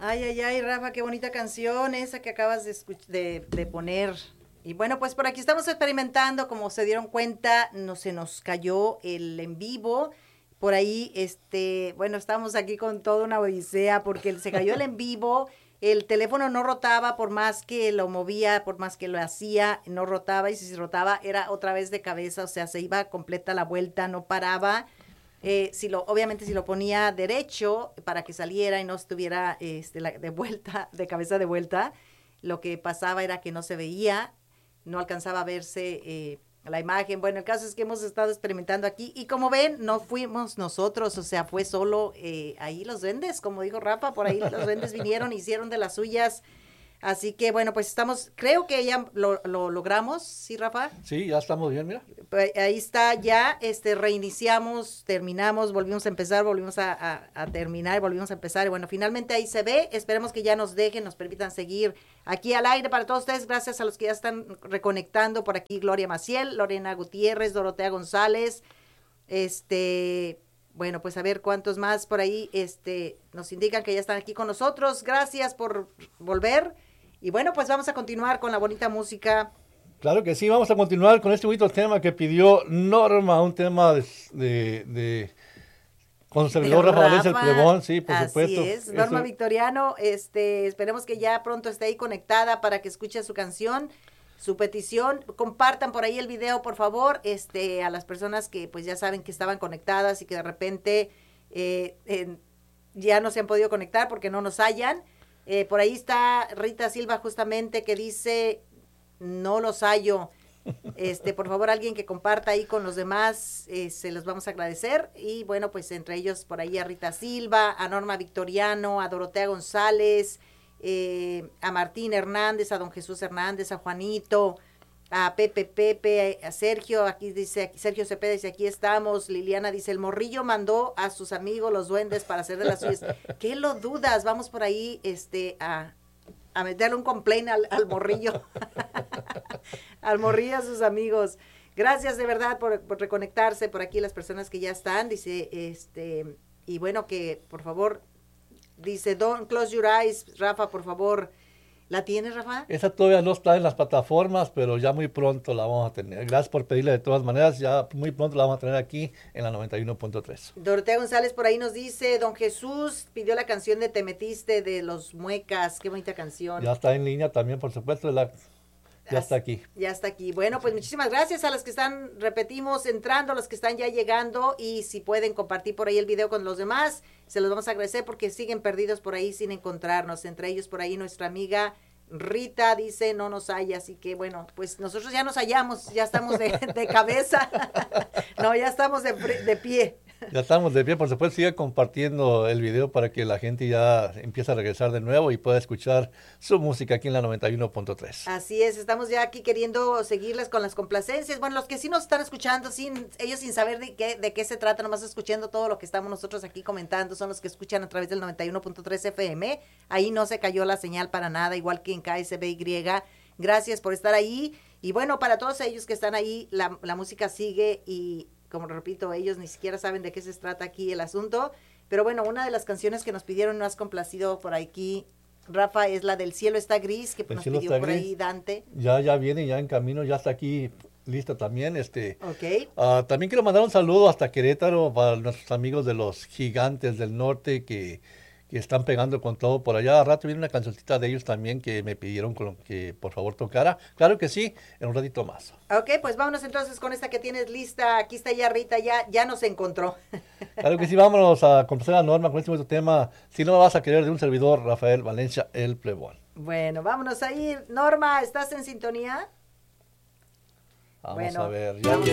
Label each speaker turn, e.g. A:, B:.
A: Ay, ay, ay, Rafa, qué bonita canción esa que acabas de poner. Y bueno, pues por aquí estamos experimentando, como se dieron cuenta, se nos cayó el en vivo. Por ahí, bueno, estamos aquí con toda una odisea porque se cayó el en vivo, el teléfono no rotaba, por más que lo movía, por más que lo hacía, no rotaba, y si se rotaba era otra vez de cabeza, o sea, se iba completa la vuelta, no paraba. Obviamente si lo ponía derecho para que saliera y no estuviera de vuelta, de cabeza de vuelta, lo que pasaba era que no se veía, no alcanzaba a verse la imagen. Bueno, el caso es que hemos estado experimentando aquí y como ven, no fuimos nosotros, o sea, fue solo ahí los duendes, como dijo Rafa, por ahí los duendes vinieron, hicieron de las suyas. Así que bueno, pues creo que ya lo logramos, ¿sí, Rafa?
B: Sí, ya estamos bien, mira.
A: Ahí está, ya reiniciamos, terminamos, volvimos a empezar, volvimos a terminar, volvimos a empezar. Y bueno, finalmente ahí se ve, esperemos que ya nos dejen, nos permitan seguir aquí al aire para todos ustedes. Gracias a los que ya están reconectando por aquí: Gloria Maciel, Lorena Gutiérrez, Dorotea González, bueno, pues a ver cuántos más por ahí nos indican que ya están aquí con nosotros. Gracias por volver. Y bueno, pues vamos a continuar con la bonita música.
B: Claro que sí, vamos a continuar con este bonito tema que pidió Norma, un tema con su servidor Rafa Valencia, el Plebón, sí, por supuesto.
A: Así es, Norma Victoriano, esperemos que ya pronto esté ahí conectada para que escuche su canción, su petición. Compartan por ahí el video, por favor, a las personas que pues ya saben que estaban conectadas y que de repente ya no se han podido conectar porque no nos hallan. Por ahí está Rita Silva justamente que dice: no los hallo. Por favor, alguien que comparta ahí con los demás, se los vamos a agradecer. Y bueno, pues entre ellos por ahí a Rita Silva, a Norma Victoriano, a Dorotea González, a Martín Hernández, a don Jesús Hernández, a Juanito, a Pepe, a Sergio, aquí dice, Sergio Cepeda dice: aquí estamos. Liliana dice: el morrillo mandó a sus amigos los duendes para hacer de las suyas. ¿Qué lo dudas? Vamos por ahí a meterle un complaint al morrillo. Al morrillo, a sus amigos. Gracias de verdad por reconectarse por aquí, las personas que ya están. Dice, y bueno, que por favor, dice: don't close your eyes, Rafa, por favor. ¿La tienes, Rafa?
B: Esa todavía no está en las plataformas, pero ya muy pronto la vamos a tener. Gracias por pedirle de todas maneras, ya muy pronto la vamos a tener aquí en la 91.3.
A: Dorotea González por ahí nos dice: don Jesús pidió la canción de Te Metiste de los Muecas. Qué bonita canción.
B: Ya está en línea también, por supuesto, ya está aquí.
A: Ya está aquí. Bueno, pues muchísimas gracias a los que están, repetimos, entrando, a los que están ya llegando, y si pueden compartir por ahí el video con los demás, se los vamos a agradecer porque siguen perdidos por ahí sin encontrarnos. Entre ellos por ahí nuestra amiga Rita dice: no nos halla. Así que bueno, pues nosotros ya nos hallamos, ya estamos de cabeza. No, ya estamos de pie.
B: Ya estamos de pie, por supuesto, sigue compartiendo el video para que la gente ya empiece a regresar de nuevo y pueda escuchar su música aquí en la 91.3.
A: Así es, estamos ya aquí queriendo seguirles con las complacencias. Bueno, los que sí nos están escuchando, ellos sin saber de qué se trata, nomás escuchando todo lo que estamos nosotros aquí comentando, son los que escuchan a través del 91.3 FM. Ahí no se cayó la señal para nada, igual que en KSBY. Gracias por estar ahí. Y bueno, para todos ellos que están ahí, la música sigue y, como repito, ellos ni siquiera saben de qué se trata aquí el asunto. Pero bueno, una de las canciones que nos pidieron, no has complacido por aquí, Rafa, es la del Cielo está gris, que nos pidió por ahí Dante.
B: Ya viene, ya en camino, ya está aquí lista también.
A: Okay.
B: También quiero mandar un saludo hasta Querétaro para nuestros amigos de los Gigantes del Norte que están pegando con todo por allá. A rato viene una cancioncita de ellos también que me pidieron que por favor tocara. Claro que sí, en un ratito más.
A: Ok, pues vámonos entonces con esta que tienes lista. Aquí está ya Rita, ya nos encontró.
B: Claro que sí, vámonos a complacer a Norma con este nuevo tema: Si no me vas a querer, de un servidor, Rafael Valencia, el Plebón.
A: Bueno, vámonos a ir. Norma, ¿estás en sintonía?
B: Vamos a ver. Ya